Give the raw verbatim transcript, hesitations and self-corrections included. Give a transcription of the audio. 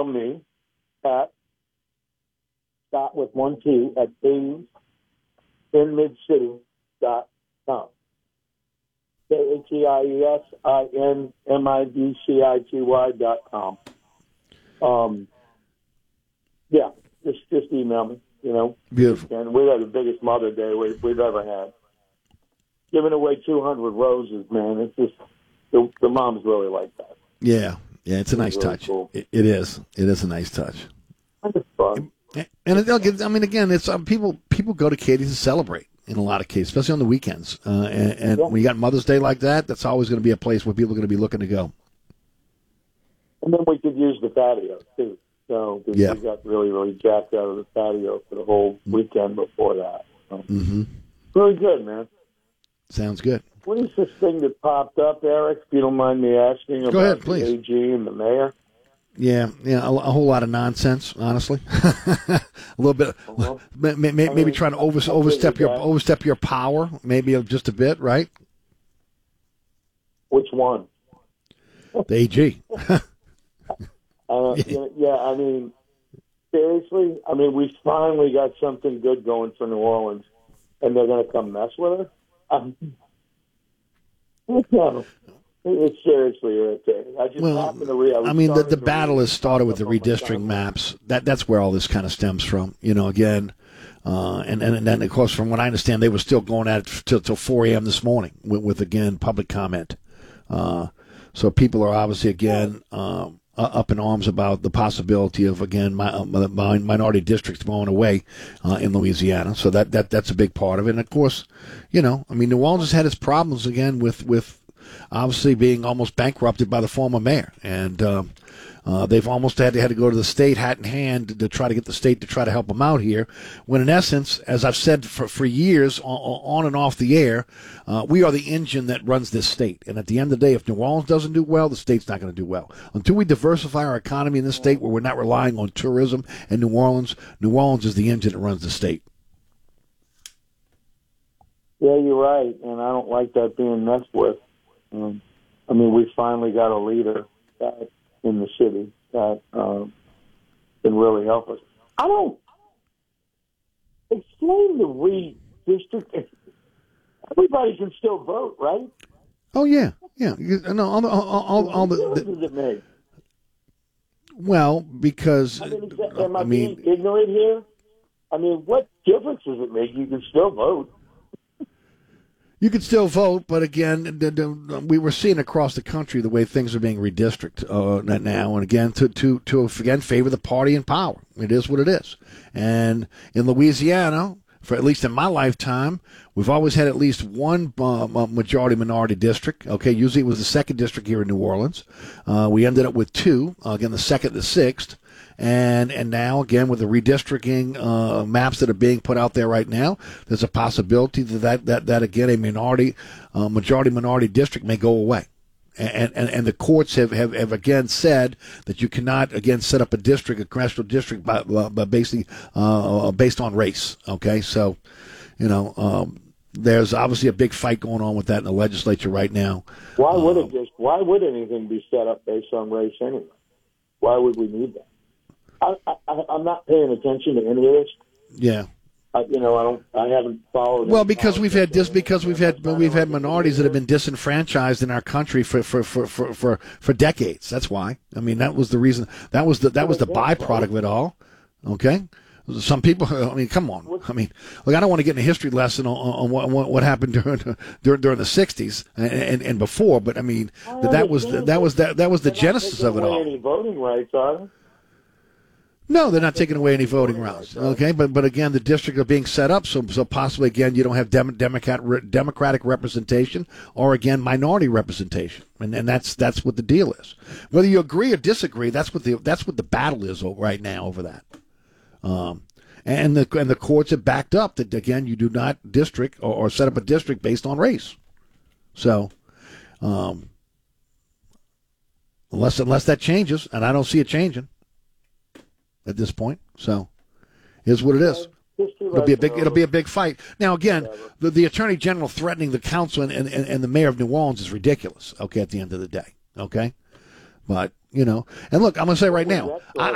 me at Scott with one T at Hades in Mid City dot com. K H E I E S I N M I D C I T Y dot com. Um, yeah, just just email me, you know. Beautiful. And we had the biggest Mother Day we, we've ever had. Giving away two hundred roses, man. It's just, the, the moms really like that. Yeah, yeah, it's a nice really touch. Cool. It, it is. It is a nice touch. It's fun. And it, I mean, again, it's um, people people go to Katie's to celebrate in a lot of cases, especially on the weekends. Uh, and and yeah. when you got Mother's Day like that, that's always going to be a place where people are going to be looking to go. And then we could use the patio, too. So yeah. we got really, really jacked out of the patio for the whole weekend before that. So, mm-hmm. Really good, man. Sounds good. What is this thing that popped up, Eric, if you don't mind me asking, Go about ahead, the please. A G and the mayor? Yeah, yeah, a, a whole lot of nonsense, honestly. a little bit, Uh-huh. maybe, maybe, maybe trying to over, overstep your overstep your power, maybe just a bit, right? Which one? The A G. uh, yeah. yeah, I mean, seriously? I mean, we finally got something good going for New Orleans, and they're going to come mess with us? Um, no. It's seriously irritating. I just well, happen to read. I, I mean, the, the to battle read has started with the redistricting maps. That that's where all this kind of stems from. You know, again, uh, and, and and then of course, from what I understand, they were still going at it till till four a.m. this morning with, with again public comment. Uh, so people are obviously again um, up in arms about the possibility of again my, uh, minority districts going away uh, in Louisiana. So that that that's a big part of it. And of course, you know, I mean, New Orleans has had its problems again with with. Obviously being almost bankrupted by the former mayor. And um, uh, they've almost had to, had to go to the state hat in hand to, to try to get the state to try to help them out here. When in essence, as I've said for, for years on, on and off the air, uh, we are the engine that runs this state. And at the end of the day, if New Orleans doesn't do well, the state's not going to do well. Until we diversify our economy in this state where we're not relying on tourism and New Orleans, New Orleans is the engine that runs the state. Yeah, you're right. And I don't like that being messed with. Um, I mean, we finally got a leader that, in the city that um, can really help us. I don't explain the redistricting. Everybody can still vote, right? Oh yeah, yeah. You, no, all the all, all, all the. What difference does it make? Well, because I mean, is that, am I, I mean, being ignorant here? I mean, what difference does it make? You can still vote. You could still vote, but again, the, the, we were seeing across the country the way things are being redistricted uh, now, and again to to to again favor the party in power. It is what it is, and in Louisiana, for at least in my lifetime, we've always had at least one uh, majority minority district. Okay, usually it was the second district here in New Orleans. Uh, we ended up with two. Uh, again, the second, the sixth. And and now, again, with the redistricting uh, maps that are being put out there right now, there's a possibility that, that, that, that again, a minority, uh, majority-minority district may go away. And, and and the courts have, have, have, again, said that you cannot, again, set up a district, a congressional district, by, by basically uh, based on race. Okay? So, you know, um, there's obviously a big fight going on with that in the legislature right now. Why would um, it just, why would anything be set up based on race anyway? Why would we need that? I, I, I'm not paying attention to any of this. Yeah. I, you know, I don't. I haven't followed. Well, because we've had dis, because we've had we've had minorities that have been disenfranchised in our country for for, for, for, for, for decades. That's why. I mean, that was the reason. That was the that was the byproduct of it all. Okay. Some people. I mean, come on. I mean, look. I don't want to get in a history lesson on, on what, what what happened during during during the sixties and, and and before. But I mean, that, that was that was that that was the genesis of it all. Any voting rights, are they? No, they're not taking away any voting rights. Okay, but but again, the districts are being set up so so possibly again you don't have dem- Democrat re- Democratic representation or again minority representation, and and that's that's what the deal is. Whether you agree or disagree, that's what the that's what the battle is right now over that. Um, and the and the courts have backed up that again you do not district or, or set up a district based on race. So, um, unless unless that changes, and I don't see it changing at this point, so is what it is. It'll be a big. It'll be a big fight. Now, again, the, the attorney general threatening the council and, and, and the mayor of New Orleans is ridiculous. Okay, at the end of the day, okay, but you know, and look, I'm going to say right now, I,